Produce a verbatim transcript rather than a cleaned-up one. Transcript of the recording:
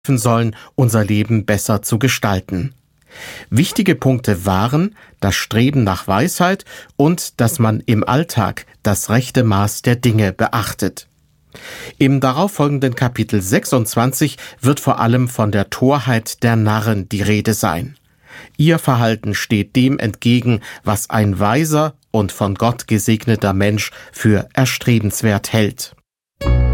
sollen, unser Leben besser zu gestalten. Wichtige Punkte waren das Streben nach Weisheit und dass man im Alltag das rechte Maß der Dinge beachtet. Im darauffolgenden Kapitel sechsundzwanzig wird vor allem von der Torheit der Narren die Rede sein. Ihr Verhalten steht dem entgegen, was ein weiser und von Gott gesegneter Mensch für erstrebenswert hält.